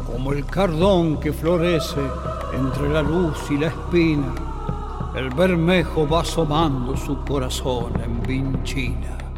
como el cardón que florece entre la luz y la espina, el bermejo va asomando su corazón en vinchina.